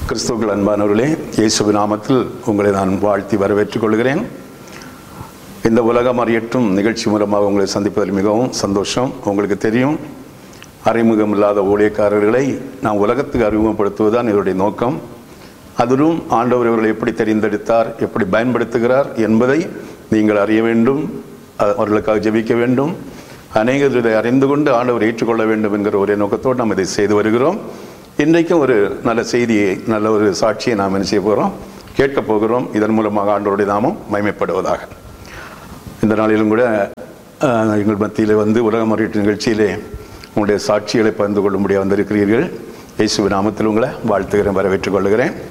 கிறிஸ்துவுக்குள் அன்பானவர்களே, இயேசுவின் நாமத்தில் உங்களை நான் வாழ்த்தி வரவேற்றுக் கொள்கிறேன். இந்த உலகம் அறியட்டும் நிகழ்ச்சி மூலமாக உங்களை சந்திப்பதில் மிகவும் சந்தோஷம். உங்களுக்கு தெரியும், அறிமுகம் இல்லாத ஊழியக்காரர்களை நாம் உலகத்துக்கு அறிமுகப்படுத்துவதுதான் இதனுடைய நோக்கம். அதிலும் ஆண்டவர் இவர்களை எப்படி தெரிந்தெடுத்தார், எப்படி பயன்படுத்துகிறார் என்பதை நீங்கள் அறிய வேண்டும், அவர்களுக்காக ஜெபிக்க வேண்டும். அநேகர் இதை அறிந்து கொண்டு ஆண்டவர் ஏற்றுக்கொள்ள வேண்டும் என்கிற ஒரே நோக்கத்தோடு நாம் இதை செய்து வருகிறோம். இன்றைக்கும் ஒரு நல்ல செய்தியை, நல்ல ஒரு சாட்சியை நாம் என்ன செய்ய போகிறோம், கேட்கப் போகிறோம். இதன் மூலமாக ஆண்டவருடைய நாமம் மகிமைப்படுவதாக. இந்த நாளிலும் கூட எங்கள் மத்தியில் உலகம் அறியட்டும் நிகழ்ச்சியிலே உங்களுடைய சாட்சிகளை பகிர்ந்து கொள்ளும்படியாக வந்திருக்கிறீர்கள். இயேசுவின் நாமத்தில் உங்களை வாழ்த்துகிறேன், வரவேற்றுக் கொள்கிறேன்.